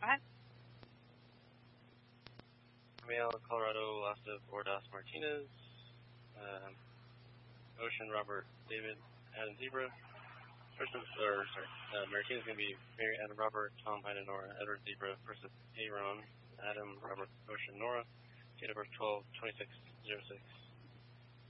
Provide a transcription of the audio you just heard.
Go ahead. Male, Colorado, last of Ordas Martinez. Ocean, Robert, David, Adam Zebra. Martinez is going to be Mary, Adam, Robert, Tom, Ida, Nora, Edward, Zebra versus Aaron, Adam, Robert, Ocean, Nora. Date of birth 12/26/06.